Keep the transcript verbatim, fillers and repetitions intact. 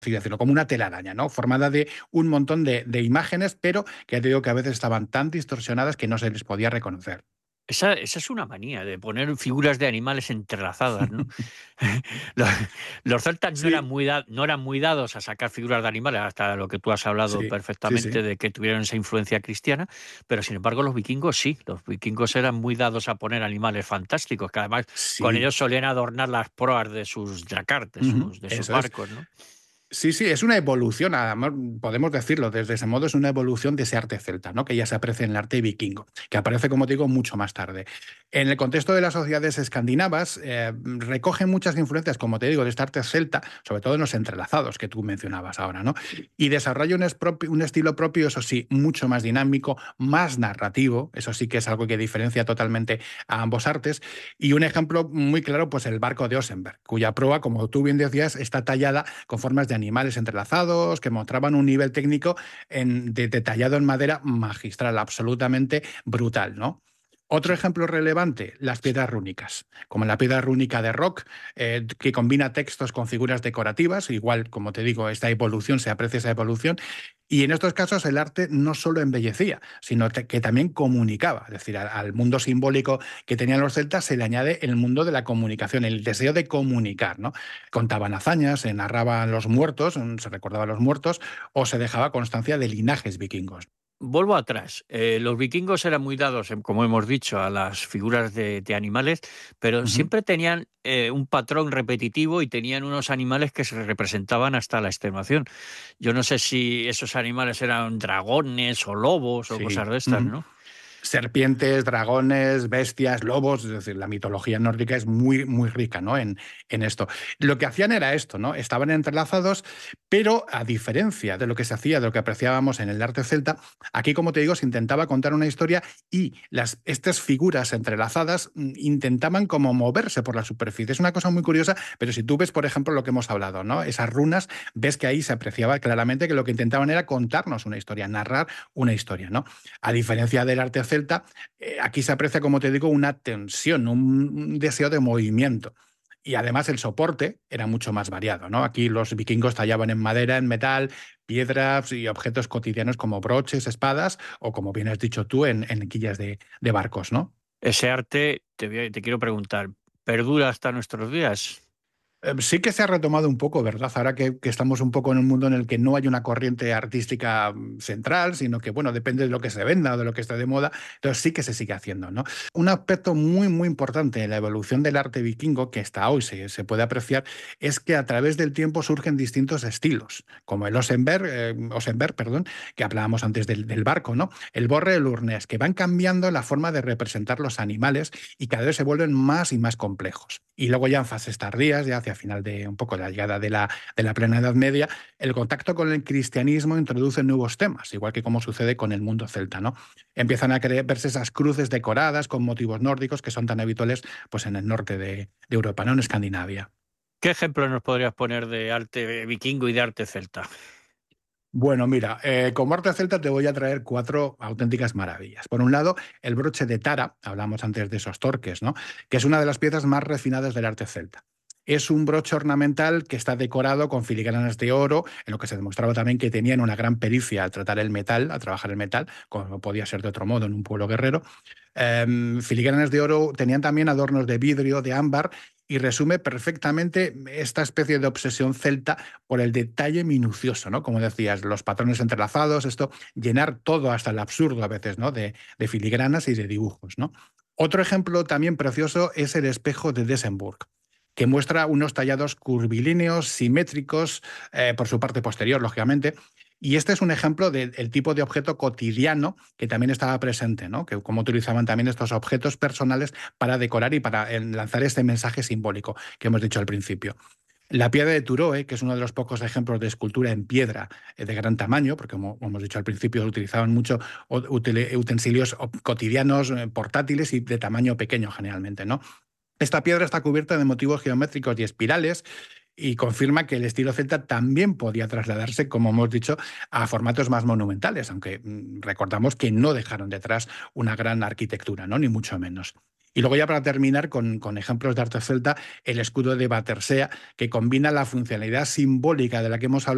así decirlo, como una telaraña, ¿no? Formada de un montón de, de imágenes, pero que ya te digo que a veces estaban tan distorsionadas que no se les podía reconocer. Esa esa es una manía de poner figuras de animales entrelazadas, ¿no? Los los celtas no eran Sí, muy da no eran muy dados a sacar figuras de animales, hasta lo que tú has hablado sí, sí, perfectamente sí. de que tuvieron esa influencia cristiana, pero sin embargo los vikingos sí, los vikingos eran muy dados a poner animales fantásticos, que además con Sí. ellos solían adornar las proas de sus dracar, de Ujú, sus de sus eso es. barcos, ¿no? Sí, sí, es una evolución, además podemos decirlo, desde ese modo es una evolución de ese arte celta, ¿no? Que ya se aprecia en el arte vikingo, que aparece, como te digo, mucho más tarde. En el contexto de las sociedades escandinavas, eh, recogen muchas influencias, como te digo, de este arte celta, sobre todo en los entrelazados que tú mencionabas ahora, ¿no? Y desarrolla un, espro- un estilo propio, eso sí, mucho más dinámico, más narrativo, eso sí que es algo que diferencia totalmente a ambos artes. Y un ejemplo muy claro, pues el barco de Osenberg, cuya proa, como tú bien decías, está tallada con formas de animales entrelazados que mostraban un nivel técnico en, de, detallado en madera magistral, absolutamente brutal, ¿no? Otro Sí. ejemplo relevante, las piedras rúnicas, como la piedra rúnica de Rock, eh, que combina textos con figuras decorativas, igual, como te digo, esta evolución, se aprecia esa evolución, y en estos casos el arte no solo embellecía, sino te, que también comunicaba, es decir, al, al mundo simbólico que tenían los celtas se le añade el mundo de la comunicación, el deseo de comunicar, ¿no? Contaban hazañas, se narraban los muertos, se recordaban los muertos, o se dejaba constancia de linajes vikingos. Vuelvo atrás. Eh, los vikingos eran muy dados, em, como hemos dicho, a las figuras de, de animales, pero Ujú. siempre tenían eh, un patrón repetitivo y tenían unos animales que se representaban hasta la extenuación. Yo no sé si esos animales eran dragones o lobos o cosas Sí. de estas, Ujú. ¿no? Serpientes, dragones, bestias, lobos, es decir, la mitología nórdica es muy, muy rica, ¿no? en, en esto. Lo que hacían era esto, ¿no? Estaban entrelazados, pero a diferencia de lo que se hacía, de lo que apreciábamos en el arte celta, aquí, como te digo, se intentaba contar una historia y las, estas figuras entrelazadas mm, intentaban como moverse por la superficie. Es una cosa muy curiosa, pero si tú ves, por ejemplo, lo que hemos hablado, ¿no? Esas runas, ves que ahí se apreciaba claramente que lo que intentaban era contarnos una historia, narrar una historia, ¿no? A diferencia del arte celta, eh, aquí se aprecia, como te digo, una tensión, un, un deseo de movimiento. Y además el soporte era mucho más variado, ¿no? Aquí los vikingos tallaban en madera, en metal, piedras y objetos cotidianos como broches, espadas o, como bien has dicho tú, en, en quillas de, de barcos, ¿no? Ese arte, te, voy a- te quiero preguntar, ¿perdura hasta nuestros días? Eh, Sí que se ha retomado un poco, ¿verdad? Ahora que, que estamos un poco en un mundo en el que no hay una corriente artística mm, central, sino que, bueno, depende de lo que se venda o de lo que esté de moda, entonces sí que se sigue haciendo, ¿no? Un aspecto muy, muy importante en la evolución del arte vikingo, que hasta hoy se, se puede apreciar, es que a través del tiempo surgen distintos estilos, como el Osenberg, eh, Osenberg, perdón, que hablábamos antes del, del barco, ¿no? El Borre, el Urnés, que van cambiando la forma de representar los animales y cada vez se vuelven más y más complejos. Y luego ya en fases tardías, ya hacia final de un poco la llegada de la, de la plena Edad Media, el contacto con el cristianismo introduce nuevos temas, igual que como sucede con el mundo celta, ¿no? Empiezan a cre- verse esas cruces decoradas con motivos nórdicos que son tan habituales pues, en el norte de, de Europa, ¿no? En Escandinavia. ¿Qué ejemplo nos podrías poner de arte vikingo y de arte celta? Bueno, mira, eh, como arte celta te voy a traer cuatro auténticas maravillas. Por un lado, el broche de Tara, hablamos antes de esos torques, ¿no? Que es una de las piezas más refinadas del arte celta. Es un broche ornamental que está decorado con filigranas de oro, en lo que se demostraba también que tenían una gran pericia al tratar el metal, a trabajar el metal, como no podía ser de otro modo en un pueblo guerrero. Eh, filigranas de oro tenían también adornos de vidrio, de ámbar, y resume perfectamente esta especie de obsesión celta por el detalle minucioso, ¿no? Como decías, los patrones entrelazados, esto, llenar todo hasta el absurdo a veces, ¿no? De, de filigranas y de dibujos, ¿no? Otro ejemplo también precioso es el espejo de Desenburg, que muestra unos tallados curvilíneos, simétricos, eh, por su parte posterior, lógicamente. Y este es un ejemplo del tipo de objeto cotidiano que también estaba presente, ¿no? Que cómo utilizaban también estos objetos personales para decorar y para eh, lanzar este mensaje simbólico que hemos dicho al principio. La piedra de Turoe, que es uno de los pocos ejemplos de escultura en piedra eh, de gran tamaño, porque como hemos dicho al principio, utilizaban mucho utensilios cotidianos, eh, portátiles y de tamaño pequeño generalmente, ¿no? Esta piedra está cubierta de motivos geométricos y espirales y confirma que el estilo celta también podía trasladarse, como hemos dicho, a formatos más monumentales, aunque mm, recordamos que no dejaron detrás una gran arquitectura, ¿no? Ni mucho menos. Y luego ya para terminar con, con ejemplos de arte celta, el escudo de Batersea, que combina la funcionalidad simbólica de la que hemos hablado